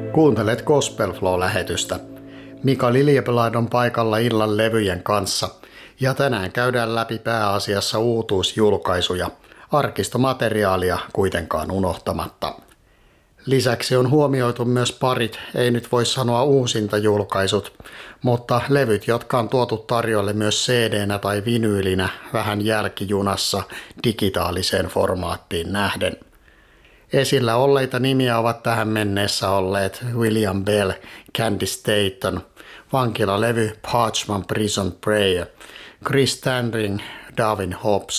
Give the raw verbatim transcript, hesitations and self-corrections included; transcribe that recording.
Kuuntelet Gospel Flow-lähetystä. Mika Liljepelad on paikalla illan levyjen kanssa ja tänään käydään läpi pääasiassa uutuusjulkaisuja, arkistomateriaalia kuitenkaan unohtamatta. Lisäksi on huomioitu myös parit, ei nyt voi sanoa uusinta julkaisut, mutta levyt, jotka on tuotu tarjolle myös C D-nä tai vinyylinä vähän jälkijunassa digitaaliseen formaattiin nähden. Esillä olleita nimiä ovat tähän mennessä olleet William Bell, Candy Staton, vankilalevy Parchman Prison Prayer, Chris Standring, Darwin Hobbs,